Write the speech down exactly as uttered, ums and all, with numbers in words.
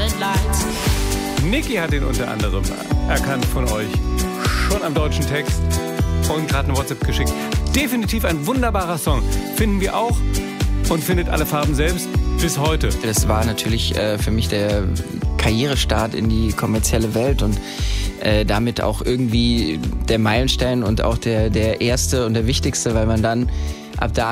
colored lights. Niki hat ihn unter anderem erkannt von euch. Schon am deutschen Text und gerade eine WhatsApp geschickt. Definitiv ein wunderbarer Song. Finden wir auch und findet alle Farben selbst bis heute. Das war natürlich äh, für mich der Karrierestart in die kommerzielle Welt und äh, damit auch irgendwie der Meilenstein und auch der, der erste und der wichtigste, weil man dann ab da